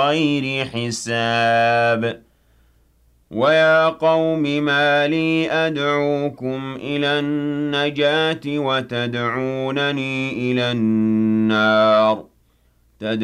غير حساب ويا قوم ما لي أدعوكم إلى النجاة وتدعونني إلى النار